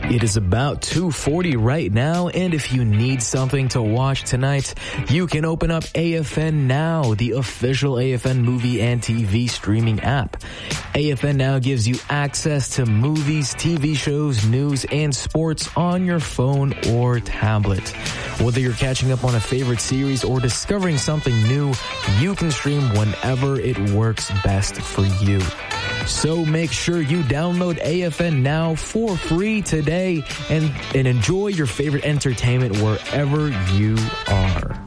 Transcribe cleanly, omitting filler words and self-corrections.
It is about 2:40 right now, and if you need something to watch tonight, you can open up AFN Now, the official AFN movie and TV streaming app. AFN Now gives you access to movies, TV shows, news, and sports on your phone or tablet. Whether you're catching up on a favorite series or discovering something new, you can stream whenever it works best for you. So make sure you download AFN Now for free today and enjoy your favorite entertainment wherever you are.